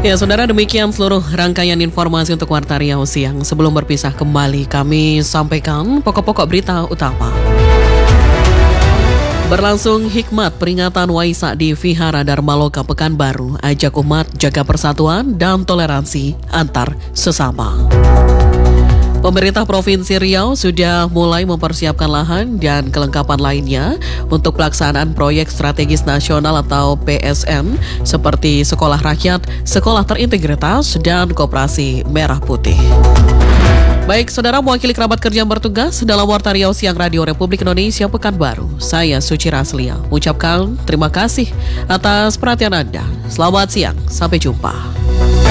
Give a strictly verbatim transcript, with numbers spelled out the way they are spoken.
Ya, saudara, demikian seluruh rangkaian informasi untuk Warta Riau siang. Sebelum berpisah kembali, kami sampaikan pokok-pokok berita utama. Berlangsung hikmat peringatan Waisak di Vihara Dharma Loka Pekanbaru, ajak umat jaga persatuan dan toleransi antar sesama. Pemerintah Provinsi Riau sudah mulai mempersiapkan lahan dan kelengkapan lainnya untuk pelaksanaan proyek strategis nasional atau P S N seperti Sekolah Rakyat, Sekolah Terintegritas, dan Koperasi Merah Putih. Baik, saudara, mewakili kerabat kerja yang bertugas dalam Warta Riau Siang Radio Republik Indonesia Pekanbaru, saya Suci Raslia mengucapkan terima kasih atas perhatian Anda. Selamat siang, sampai jumpa.